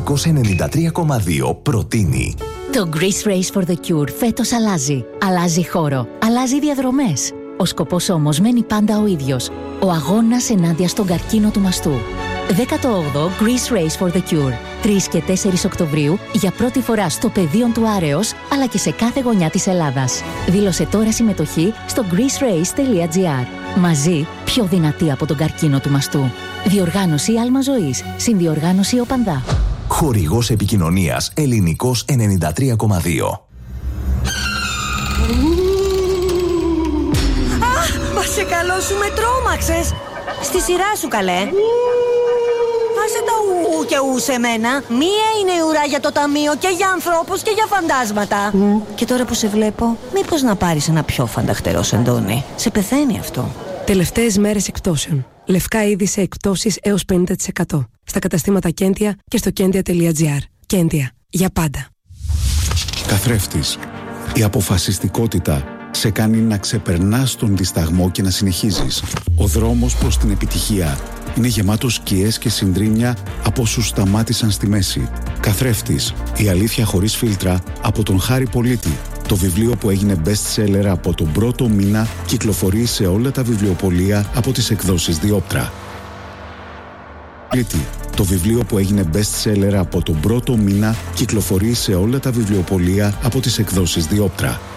Ελληνικός 93,2 προτείνει. Το Greece Race for the Cure φέτος αλλάζει. Αλλάζει χώρο. Αλλάζει διαδρομές. Ο σκοπός όμως μένει πάντα ο ίδιος. Ο αγώνας ενάντια στον καρκίνο του μαστού. 18ο Greece Race for the Cure. 3 και 4 Οκτωβρίου για πρώτη φορά στο πεδίο του Άρεος, αλλά και σε κάθε γωνιά της Ελλάδας. Δήλωσε τώρα συμμετοχή στο greecerace.gr. Μαζί πιο δυνατή από τον καρκίνο του μαστού. Διοργάνωση Άλμα Ζωής. Συνδιοργάνωση Οπανδά. Χορηγός επικοινωνίας Ελληνικός 93,2. Μα σε καλό σου με τρόμαξες. Στη σειρά σου καλέ. Άσε τα ου και ου σε μένα. Μία είναι η ουρά για το ταμείο και για ανθρώπους και για φαντάσματα. Και τώρα που σε βλέπω, μήπως να πάρεις ένα πιο φανταχτερό σεντόνι. Σε πεθαίνει αυτό. Τελευταίες μέρες εκπτώσεων. Λευκά είδη σε εκπτώσεις έως 50%. Στα καταστήματα Κέντια και στο kendia.gr. Κέντια. Για πάντα. Καθρέφτης. Η αποφασιστικότητα σε κάνει να ξεπερνάς τον δισταγμό και να συνεχίζεις. Ο δρόμος προς την επιτυχία είναι γεμάτος σκιές και συντρίμμια από όσους σταμάτησαν στη μέση. Καθρέφτης. Η αλήθεια χωρίς φίλτρα από τον Χάρη Πολίτη. Το βιβλίο που έγινε best seller από τον πρώτο μήνα κυκλοφορεί σε όλα τα βιβλιοπωλεία από τις εκδόσεις Διόπτρα. Το βιβλίο που έγινε best seller από τον πρώτο μήνα κυκλοφορεί σε όλα τα βιβλιοπωλεία από τις εκδόσεις Διόπτρα.